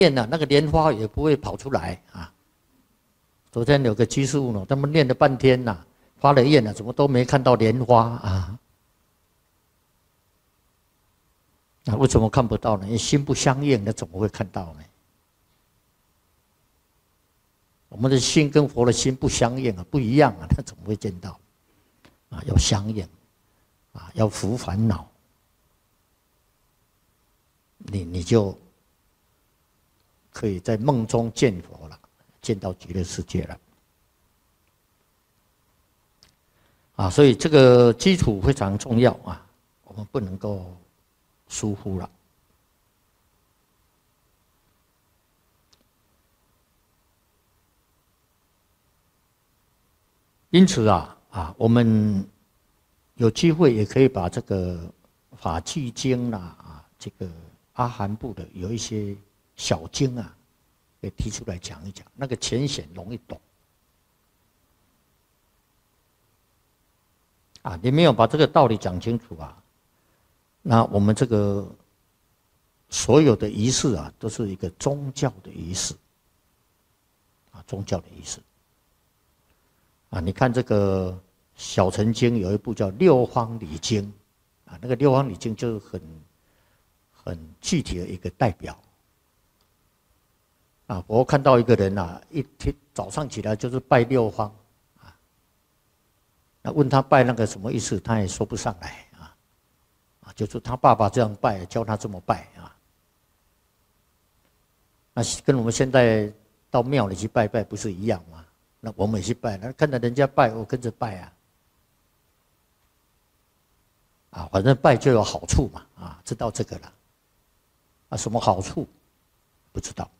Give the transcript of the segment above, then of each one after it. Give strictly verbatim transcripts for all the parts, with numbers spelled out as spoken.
念呢，那个莲花也不会跑出来啊。昨天有个居士问我，他们念了半天呐、啊，发了愿了，怎么都没看到莲花啊？那为什么看不到呢？因为心不相应，那怎么会看到呢？我们的心跟佛的心不相应啊，不一样啊，那怎么会见到？啊，要相应，啊，要伏烦恼，你你就可以在梦中见佛了，见到极乐世界了。啊，所以这个基础非常重要啊，我们不能够疏忽了。因此啊啊，我们有机会也可以把这个法纪经啦啊，这个阿含部的有一些小经啊，给提出来讲一讲，那个浅显容易懂。啊，你没有把这个道理讲清楚啊，那我们这个所有的仪式啊，都是一个宗教的仪式，啊，宗教的仪式。啊，你看这个小乘经有一部叫《六方礼经》，啊，那个六方礼经就是很很具体的一个代表。啊，我看到一个人啊，一天早上起来就是拜六方，啊，那问他拜那个什么意思，他也说不上来啊，啊，就是他爸爸这样拜，教他这么拜啊。那跟我们现在到庙里去拜拜不是一样吗？那我们也去拜，那看到人家拜，我跟着拜啊。啊，反正拜就有好处嘛，啊，知道这个了。啊，什么好处？不知道。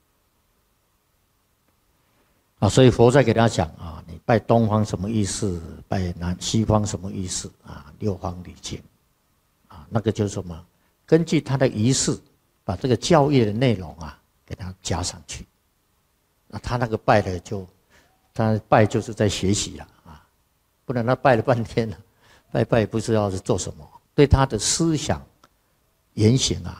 啊，所以佛在给他讲啊，你拜东方什么意思？拜南西方什么意思？啊，六方礼经，啊，那个就是什么？根据他的仪式，把这个教义的内容啊，给他加上去。那他那个拜的就。他拜就是在学习了啊，不然他拜了半天了，拜拜不知道是做什么，对他的思想言行啊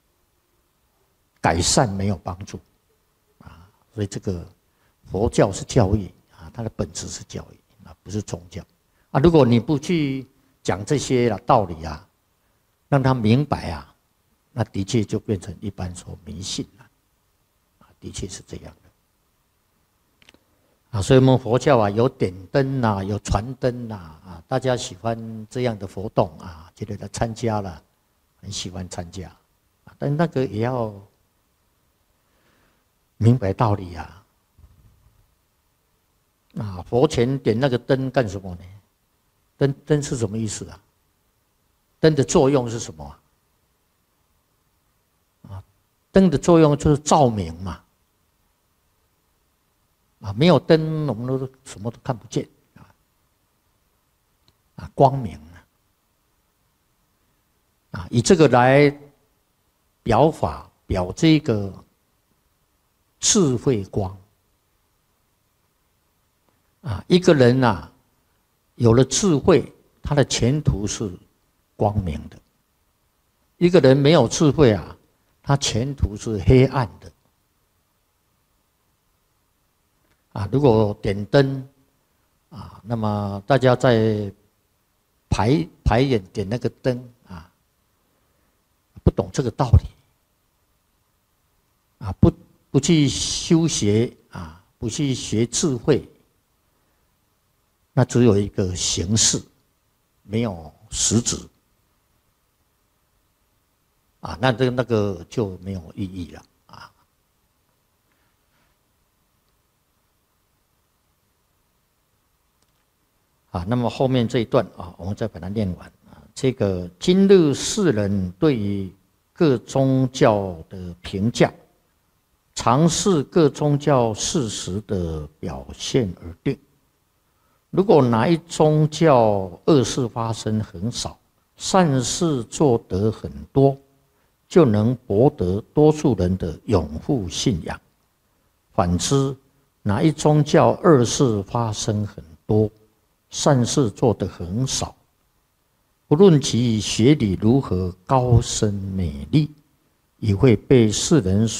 改善没有帮助啊，所以这个佛教是教义啊，它的本质是教义啊，不是宗教啊。如果你不去讲这些道理啊，让他明白啊，那的确就变成一般说迷信了啊，的确是这样的。啊，所以我们佛教啊，有点灯呐、啊，有传灯呐、啊，啊，大家喜欢这样的活动啊，觉得他参加了，很喜欢参加，啊，但那个也要明白道理啊。啊，佛前点那个灯干什么呢？灯灯是什么意思啊？灯的作用是什么啊？啊，灯的作用就是照明嘛。啊，没有灯，我们都什么都看不见啊！啊，光明啊！啊，以这个来表法，表这个智慧光啊，一个人啊，有了智慧，他的前途是光明的；一个人没有智慧啊，他前途是黑暗的。啊，如果点灯，啊，那么大家在排排演点那个灯啊，不懂这个道理，啊，不不去修学啊，不去学智慧，那只有一个形式，没有实质，啊，那这个那个就没有意义了。啊，那么后面这一段啊，我们再把它念完啊。这个今日世人对于各宗教的评价，常视各宗教事实的表现而定。如果哪一宗教恶事发生很少，善事做得很多，就能博得多数人的拥护信仰。反之，哪一宗教恶事发生很多，善事做得很少，不论其学理如何高深美丽，也会被世人所